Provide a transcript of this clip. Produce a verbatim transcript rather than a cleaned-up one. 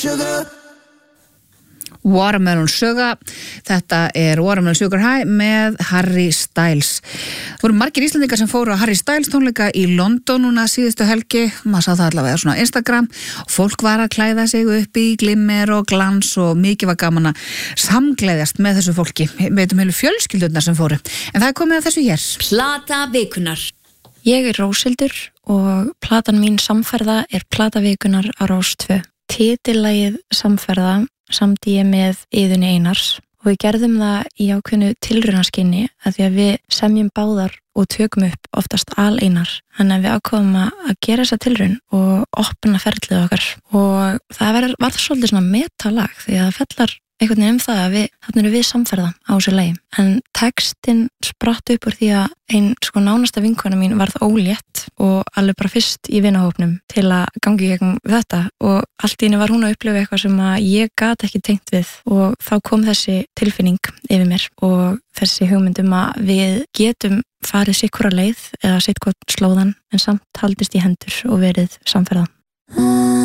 Watermelon Sugar, þetta er Watermelon Sugar High með Harry Styles. Það voru margir Íslendingar sem fóru á Harry Styles tónleika í London núna síðustu helgi, maður sá það allavega svona á Instagram, fólk var að klæða sig upp í glimmer og glans og mikið var gaman að samgleðjast með þessu fólki, við veitum heilu fjölskyldurnar sem fóru, en það er komið að þessu hér. Plata vikunar. Ég er Róshildur og platan mín Samferða er plata vikunar á Rás tvö. Titillagið Samferða samdi ég með Iðunni Einars og við gerðum það í ákveðnu tilraunaskyni að því að við semjum báðar og tökum upp oftast aleinar. Þannig að við ákváðum að gera þessa tilraun og opna ferlið okkar og það var, var það svolítið svona metalag því að það fellar einhvern veginn um það að við, þarna eru við samferða á þessu lagi. En textin spratt upp úr því að ein sko nánasta vinkona mín varð ólétt og alveg bara fyrst í vinahópnum til að gangi í gegnum þetta og allt í einu var hún að upplifa eitthvað sem að ég gat ekki tengt við og þá kom þessi tilfinning yfir mér og þessi hugmyndum að við getum farið sitt hvora leið eða sitt hvort slóðan en samt haldist í hendur og verið samferða.